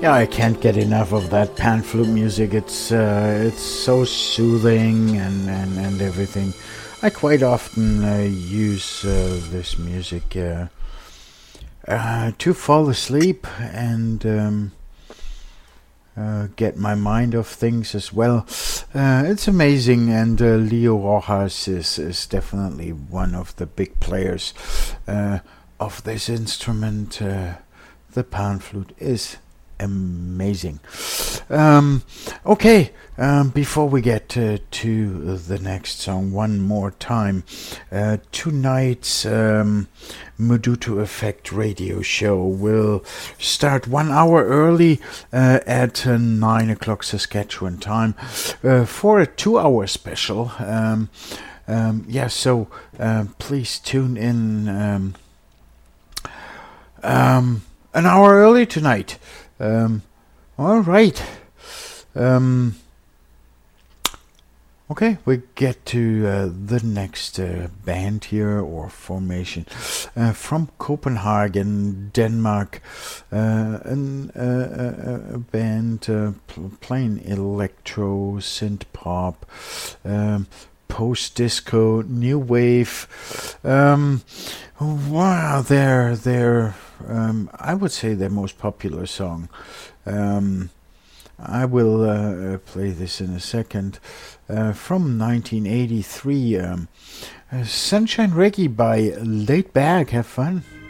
Yeah, I can't get enough of that pan flute music. It's so soothing and everything. I quite often use this music to fall asleep and get my mind off things as well. It's amazing, and Leo Rojas is definitely one of the big players of this instrument. The pan flute is amazing. Okay, before we get to the next song, one more time, tonight's Moduto Effect radio show will start 1 hour early at 9 o'clock Saskatchewan time for a 2-hour special. So please tune in an hour early tonight. All right. Okay, we get to the next band here, or formation, from Copenhagen, Denmark. A band playing electro, synth pop, post-disco, new wave. Wow, they're I would say their most popular song. I will play this in a second. From 1983, Sunshine Reggae by Laid Back. Have fun.